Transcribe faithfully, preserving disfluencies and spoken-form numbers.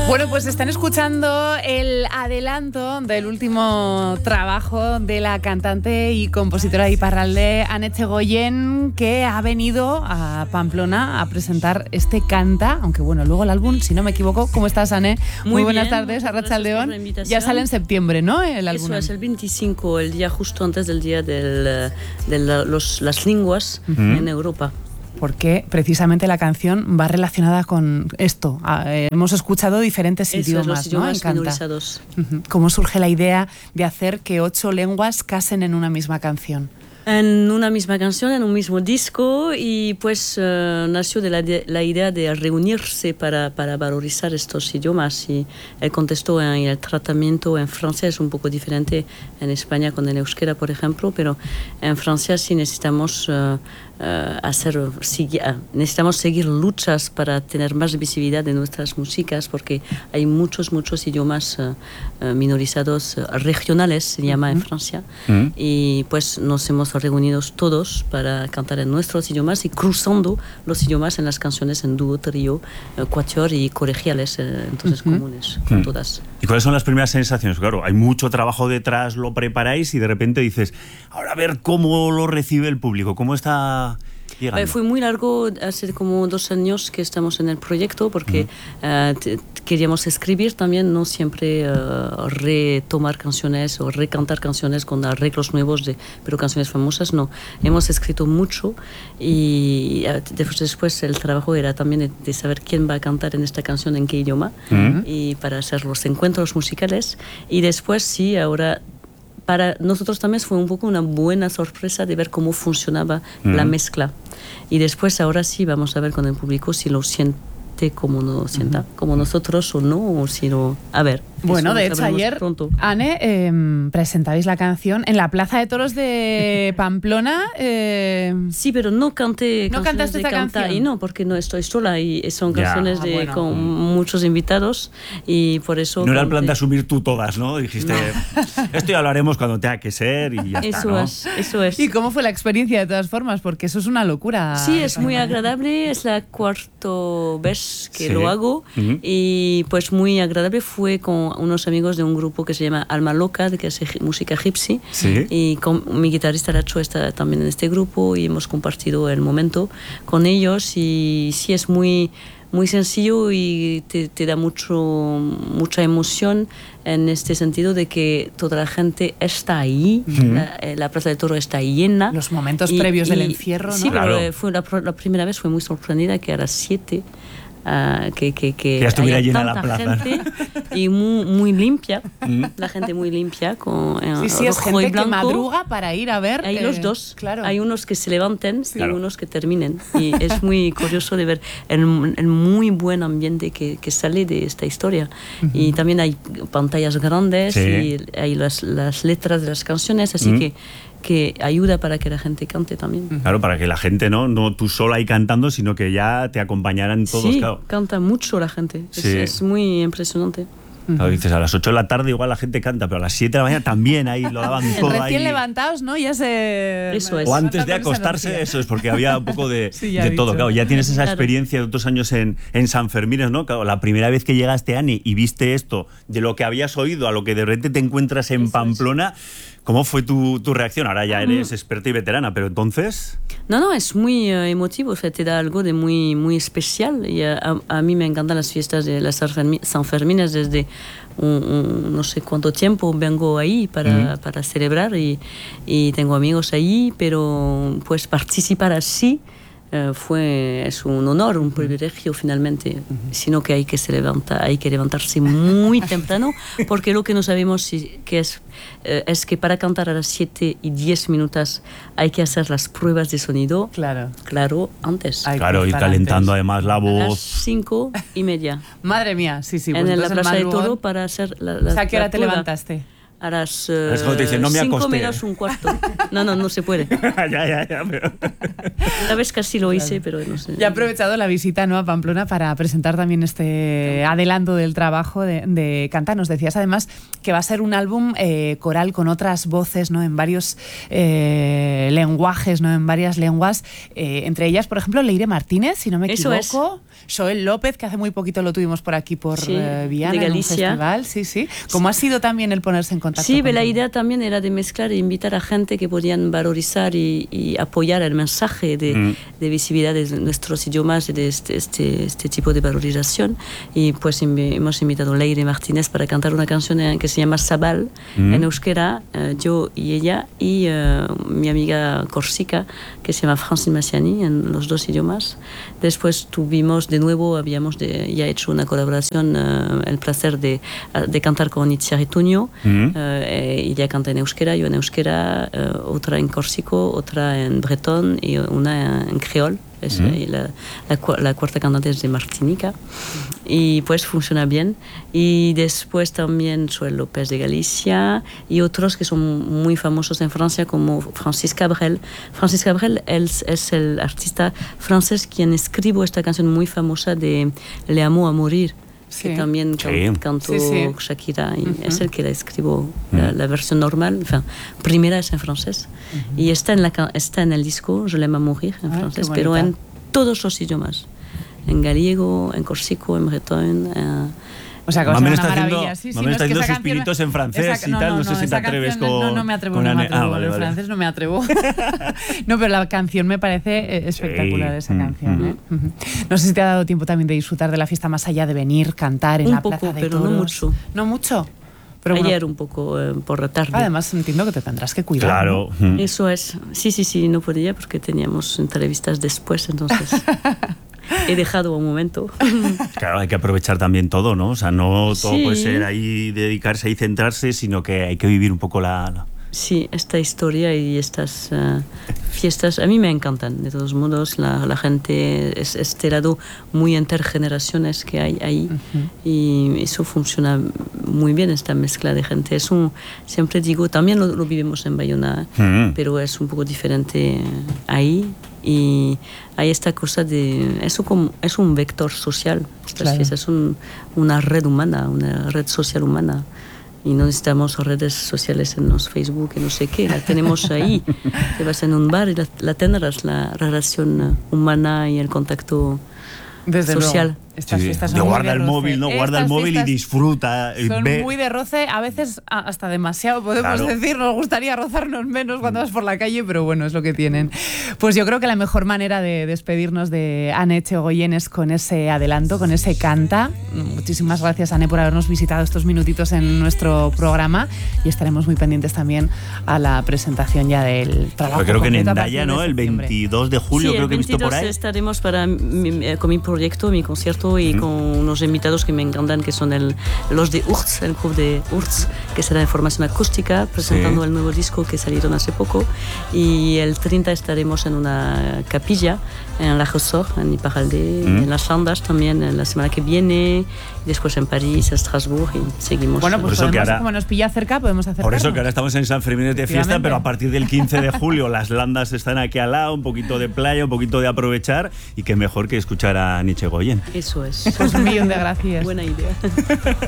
Bueno, pues están escuchando el adelanto del último trabajo de la cantante y compositora de Iparralde, Ane Etxegoyen, que ha venido a Pamplona a presentar este Canta, aunque bueno, luego el álbum, si no me equivoco. ¿Cómo estás, Ane? Muy, Muy buenas bien, tardes, Arratsaldeon. Ya sale en septiembre, ¿no? El álbum. Eso es el veinticinco, el día justo antes del día del, de la, los, las lenguas uh-huh. en Europa. Porque precisamente la canción va relacionada con esto. Eh, hemos escuchado diferentes Eso idiomas, es, los idiomas ¿no? minorizados. Uh-huh. ¿Cómo surge la idea de hacer que ocho lenguas casen en una misma canción? En una misma canción, en un mismo disco, y pues uh, nació de la, de la idea de reunirse para, para valorizar estos idiomas. Y el contexto en el tratamiento en Francia es un poco diferente en España con el euskera, por ejemplo, pero en Francia sí necesitamos uh, uh, hacer, sigui, uh, necesitamos seguir luchas para tener más visibilidad de nuestras músicas, porque hay muchos, muchos idiomas uh, uh, minorizados uh, regionales, se llama uh-huh. en Francia, uh-huh. y pues nos hemos reunidos todos para cantar en nuestros idiomas y cruzando los idiomas en las canciones en dúo, trío, cuatro y colegiales, eh, entonces uh-huh. comunes, con uh-huh. todas. ¿Y cuáles son las primeras sensaciones? Claro, hay mucho trabajo detrás, lo preparáis y de repente dices, ahora a ver cómo lo recibe el público, cómo está... Eh, fue muy largo, hace como dos años que estamos en el proyecto, porque uh-huh. uh, t- queríamos escribir también, no siempre uh, retomar canciones o recantar canciones con arreglos nuevos, de, pero canciones famosas, no. Hemos escrito mucho y uh, después, después el trabajo era también de, de saber quién va a cantar en esta canción, en qué idioma, uh-huh. y para hacer los encuentros musicales. Y después sí, ahora... Para nosotros también fue un poco una buena sorpresa de ver cómo funcionaba uh-huh. la mezcla. Y después, ahora sí, vamos a ver con el público si lo siente como no sienta, uh-huh. como nosotros o no, o si no... A ver. Bueno, de hecho, ayer, pronto. Ane, eh, presentabais la canción en la Plaza de Toros de Pamplona. Eh... Sí, pero no canté ¿No cantaste esta canción? Y no, porque no estoy sola y son canciones ya. de, ah, bueno. con mm. muchos invitados y por eso... No era el plan de asumir tú todas, ¿no? Dijiste, no. Esto ya lo haremos cuando tenga que ser y ya eso está, ¿no? Es, eso es. ¿Y cómo fue la experiencia de todas formas? Porque eso es una locura. Sí, es muy agradable, es la cuarta vez que sí. lo hago uh-huh. y pues muy agradable. Fue con unos amigos de un grupo que se llama Alma Loca, que hace música gypsy, sí. y con mi guitarrista Nacho está también en este grupo y hemos compartido el momento con ellos y sí es muy muy sencillo y te, te da mucho mucha emoción en este sentido de que toda la gente está ahí, uh-huh. la, la Plaza de Toro está llena. Los momentos y, previos y, del encierro, ¿no? Sí, claro. pero fue la, la primera vez fue muy sorprendida que a las siete Uh, que, que, que, que ya estuviera llena tanta la plaza gente y muy, muy limpia mm. la gente muy limpia con eh, sí, sí, rojo es gente y blanco. Que madruga para ir a ver hay eh, los dos, claro. hay unos que se levanten sí. y claro. unos que terminen y es muy curioso de ver el, el muy buen ambiente que, que sale de esta historia uh-huh. y también hay pantallas grandes sí. y hay las, las letras de las canciones así uh-huh. que que ayuda para que la gente cante también. Claro, para que la gente, no no tú sola ahí cantando, sino que ya te acompañaran todos. Sí, claro. canta mucho la gente. Sí. Es, es muy impresionante. Claro, dices, a las ocho de la tarde igual la gente canta, pero a las siete de la mañana también ahí lo daban todo recién ahí. Recién levantados, ¿no? Ya se... Eso es. O antes de acostarse, eso es, porque había un poco de, sí, de todo. Claro, ya tienes esa claro. experiencia de otros años en, en San Fermín, ¿no? Claro, la primera vez que llegaste, Ani, y viste esto, de lo que habías oído a lo que de repente te encuentras en eso Pamplona... Es. ¿Cómo fue tu, tu reacción? Ahora ya eres experta y veterana, pero entonces... No, no, es muy uh, emotivo, o sea, te da algo de muy, muy especial. Y a, a, a mí me encantan las fiestas de las Sanfermines desde un, un, no sé cuánto tiempo vengo ahí para, mm. para celebrar y, y tengo amigos ahí, pero pues participar así Uh, fue es un honor, un privilegio finalmente, uh-huh. sino que hay que se levanta, hay que levantarse muy temprano, porque lo que no sabemos si, que es, uh, es que para cantar a las siete y diez minutos hay que hacer las pruebas de sonido, claro, claro antes. Hay claro, ir calentando antes. Además la voz. A las cinco y media. Madre mía, sí, sí. Pues en la Plaza de Toro para hacer la, la, o sea, ¿a qué hora te prueba. levantaste? a las uh, es como te dicen, no me cinco acosté. menos un cuarto. No, no, no se puede. ya, ya, ya. Pero... Una vez casi lo hice, pero no sé. Ya he aprovechado la visita, ¿no?, a Pamplona para presentar también este adelanto del trabajo de, de Canta. Nos decías además que va a ser un álbum eh, coral con otras voces, ¿no?, en varios eh, lenguajes, ¿no?, en varias lenguas. Eh, entre ellas, por ejemplo, Leire Martínez, si no me Eso equivoco. Es. Joel López, que hace muy poquito lo tuvimos por aquí por sí, eh, Viana, de en un Galicia. festival. Sí, sí. ¿Cómo ha sido también el ponerse en contacto? Sí, con la tu... idea también era de mezclar e invitar a gente que podían valorizar y, y apoyar el mensaje de, mm. de visibilidad de nuestros idiomas y de este, este, este tipo de valorización. Y pues inv- hemos invitado a Leire Martínez para cantar una canción que se llama Sabal, mm. en euskera, uh, yo y ella, y uh, mi amiga corsica, que se llama Francine Massiani, en los dos idiomas. Después tuvimos, de nuevo, habíamos de, ya hecho una colaboración, uh, el placer de, de cantar con Itziar Ituño. Mm. Uh, ella canta en euskera, yo en euskera, uh, otra en córsico, otra en bretón y una en creol. Es, mm. y la, la, la cuarta cantante es de Martinica. Y pues funciona bien. Y después también Joel López de Galicia y otros que son muy famosos en Francia, como Francis Cabrel. Francis Cabrel es, es el artista francés quien escribió esta canción muy famosa de Le amo a morir. Sí. Que también sí. can, cantó sí, sí. Shakira, y uh-huh. es el que la escribió, uh-huh. la, la versión normal, enfin, primera es en francés, uh-huh. y está en, la, está en el disco Je l'aime à mourir, en ah, francés, pero en todos los idiomas, en gallego, en corsico, en bretón, en... O sea, que va a ser una maravilla. Sí, sí, no, está haciendo sus pinitos en francés esa, y no, tal. No, no, sé no, si te atreves canción, con... No, no me atrevo, con no me Ane... atrevo. Ah, vale, el vale. francés no me atrevo. No, pero la canción me parece espectacular, sí. esa mm, canción. Mm. ¿eh? Uh-huh. No sé si te ha dado tiempo también de disfrutar de la fiesta más allá de venir, cantar en un la poco, Plaza de pero Toros. no mucho. ¿No mucho? Pero Ayer bueno, un poco eh, por la tarde. Además entiendo que te tendrás que cuidar. Claro. ¿no? Eso es. Sí, sí, sí, no podía porque teníamos entrevistas después, entonces... He dejado un momento. Claro, hay que aprovechar también todo, ¿no? O sea, no todo sí. puede ser ahí dedicarse y centrarse, sino que hay que vivir un poco la... la... Sí, esta historia y estas uh, fiestas a mí me encantan. De todos modos, la, la gente, es este lado muy intergeneraciones que hay ahí, uh-huh. y eso funciona muy bien, esta mezcla de gente. Es un, siempre digo, también lo, lo vivimos en Bayona, uh-huh. pero es un poco diferente ahí. Y hay esta cosa de... Eso como, es un vector social. Estas claro. fiestas son una red humana, una red social humana. Y no necesitamos redes sociales en los Facebook y no sé qué. La tenemos ahí. Te vas en un bar y la, la tendrás, la relación humana y el contacto Desde social. Luego. Estas sí, fiestas sí. son guarda muy de el roce. móvil, ¿no? Estas Guarda el móvil y disfruta. Y son ve. muy de roce, a veces hasta demasiado, podemos claro. decir. Nos gustaría rozarnos menos cuando vas por la calle, pero bueno, es lo que tienen. Pues yo creo que la mejor manera de despedirnos de Ane Etxegoyen es con ese adelanto, con ese Canta. Muchísimas gracias, Ane, por habernos visitado estos minutitos en nuestro programa y estaremos muy pendientes también a la presentación ya del trabajo. Yo creo que en Hendaya, ¿no? El veintidós de julio, sí, creo que he visto por ahí. Estaremos para mi, con mi proyecto, mi concierto y mm. con unos invitados que me encantan, que son el, los de Urtz, el grupo de Urtz, que será de formación acústica, presentando sí. el nuevo disco que salieron hace poco. Y el treinta estaremos en una capilla en La Ressort, en Iparralde, mm. en las Landas también, en la semana que viene, y después en París, en Estrasburgo, y seguimos. Bueno, pues podemos, ahora, como nos pilla cerca, podemos hacer. Por eso que ahora estamos en San Fermín de fiesta, pero a partir del quince de julio las Landas están aquí al lado, un poquito de playa, un poquito de aprovechar, y qué mejor que escuchar a Ane Etxegoyen. Eso es. Pues un millón de gracias. Buena idea.